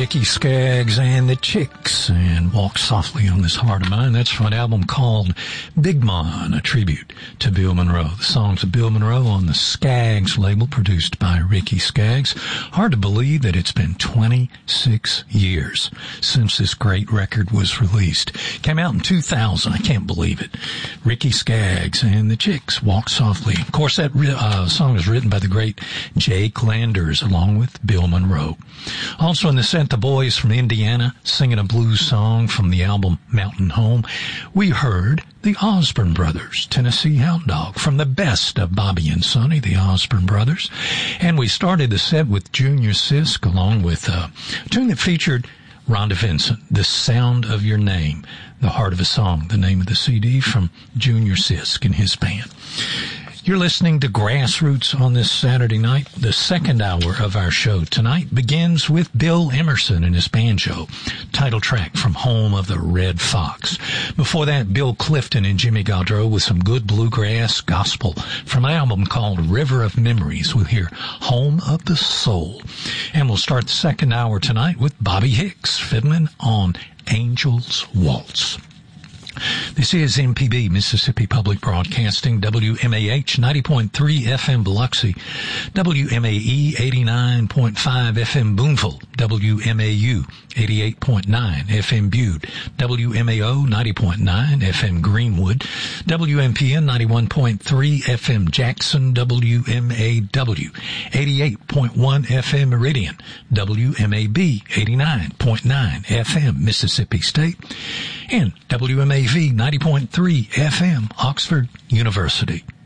Ricky Skaggs and the Chicks and Walk Softly on This Heart of Mine. That's from an album called Big Mon, a tribute to Bill Monroe. The songs of Bill Monroe on the Skaggs label, produced by Ricky Skaggs. Hard to believe that it's been 26 years since this great record was released. Came out in 2000. I can't believe it. Ricky Skaggs and the Chicks, Walk Softly. Of course, that song was written by the great Jake Landers along with Bill Monroe. Also in the set, the boys from Indiana singing a blues song from the album Mountain Home. We heard the Osborne Brothers, Tennessee Hound Dog, from the best of Bobby and Sonny, the Osborne Brothers. And we started the set with Junior Sisk along with a tune that featured Rhonda Vincent, The Sound of Your Name, The Heart of a Song, the name of the CD from Junior Sisk and his band. You're listening to Grassroots on this Saturday night. The second hour of our show tonight begins with Bill Emerson and his banjo, title track from Home of the Red Fox. Before that, Bill Clifton and Jimmy Gaudreau with some good bluegrass gospel from an album called River of Memories. We'll hear Home of the Soul. And we'll start the second hour tonight with Bobby Hicks fiddling on Angel's Waltz. This is MPB, Mississippi Public Broadcasting, WMAH 90.3 FM Biloxi, WMAE 89.5 FM Boonville, WMAU 88.9 FM Butte, WMAO 90.9 FM Greenwood, WMPN 91.3 FM Jackson, WMAW 88.1 FM Meridian, WMAB 89.9 FM Mississippi State, and WMAV 90.3 FM Oxford University.